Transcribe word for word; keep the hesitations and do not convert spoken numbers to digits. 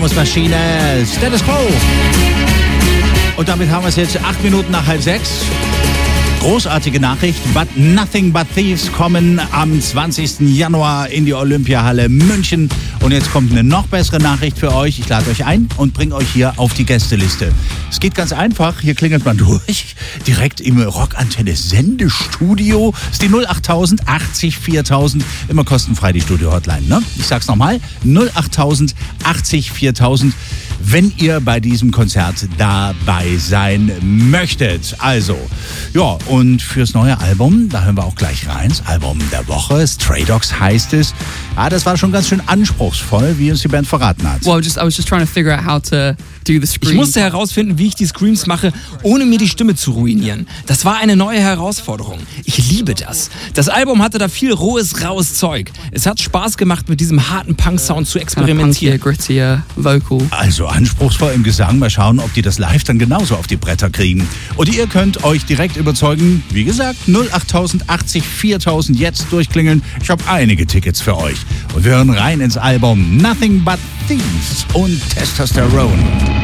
Rhythmusmaschine, Status Quo. Und damit haben wir es jetzt acht Minuten nach halb sechs. Großartige Nachricht, but Nothing But Thieves kommen am zwanzigsten Januar in die Olympiahalle München. Und jetzt kommt eine noch bessere Nachricht für euch. Ich lade euch ein und bringe euch hier auf die Gästeliste. Es geht ganz einfach, hier klingelt man durch, direkt im Rockantenne Sendestudio. Das ist die null achttausend achtzig viertausend, immer kostenfrei die Studio-Hotline, ne? Ich sag's nochmal, null achttausend achtzig viertausend. Wenn ihr bei diesem Konzert dabei sein möchtet. Also, ja, und fürs neue Album, da hören wir auch gleich rein. Das Album der Woche, Stray Dogs heißt es. Ja, das war schon ganz schön anspruchsvoll, wie uns die Band verraten hat. Well, just, I was just trying to figure out how to do the scream. Ich musste herausfinden, wie ich die Screams mache, ohne mir die Stimme zu ruinieren. Das war eine neue Herausforderung. Ich liebe das. Das Album hatte da viel rohes, raues Zeug. Es hat Spaß gemacht, mit diesem harten Punk-Sound zu experimentieren. Kind of punkier, grittier vocal. Also anspruchsvoll im Gesang. Mal schauen, ob die das live dann genauso auf die Bretter kriegen. Und ihr könnt euch direkt überzeugen. Wie gesagt, null achttausend achtzig viertausend jetzt durchklingeln. Ich habe einige Tickets für euch. Und wir hören rein ins Album Nothing But Thieves und Testosterone.